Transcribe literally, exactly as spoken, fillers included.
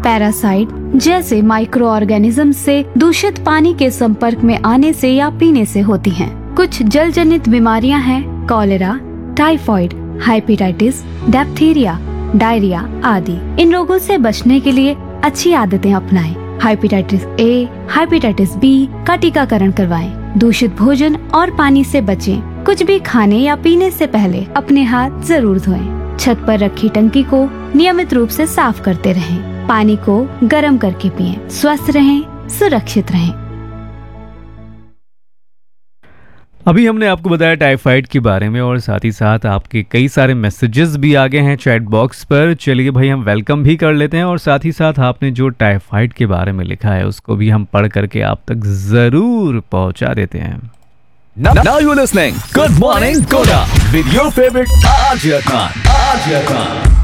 Parasite जैसे micro organism से दूषित पानी के संपर्क में आने से या पीने से होती हैं। कुछ जल जनित बीमारियां हैं cholera, typhoid, hepatitis, diphtheria, diarrhoea आदि। इन रोगों से बचने के लिए अच्छी आदतें अपनाएं। हेपेटाइटिस ए, हेपेटाइटिस बी का टीकाकरण करवाएं। दूषित भोजन और पानी से बचें। कुछ भी खाने या पीने से पहले अपने हाथ जरूर धोएं। छत पर रखी टंकी को नियमित रूप से साफ करते रहें। पानी को गर्म करके पिएं। स्वस्थ रहें, सुरक्षित रहें। अभी हमने आपको बताया टाइफाइड के बारे में और साथ ही साथ आपके कई सारे मैसेजेस भी आ गए हैं चैट बॉक्स पर। चलिए भाई हम वेलकम भी कर लेते हैं और साथ ही साथ आपने जो टाइफाइड के बारे में लिखा है उसको भी हम पढ़ करके आप तक जरूर पहुंचा देते हैं। Now you're listening Good Morning Koda with your favorite R J Khan. R J Khan.